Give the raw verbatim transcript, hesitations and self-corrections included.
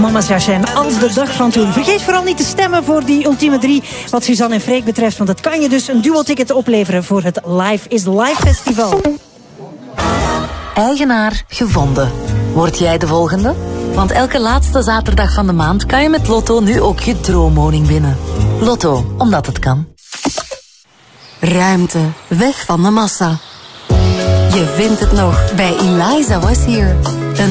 Mama's jasje en als de dag van toen. Vergeet vooral niet te stemmen voor die ultieme drie wat Suzanne en Freek betreft. Want dat kan je dus een duo-ticket opleveren voor het Life is Life Festival. Eigenaar gevonden. Word jij de volgende? Want elke laatste zaterdag van de maand kan je met Lotto nu ook je droomwoning winnen. Lotto, omdat het kan. Ruimte, weg van de massa. Je vindt het nog bij Eliza Was Here.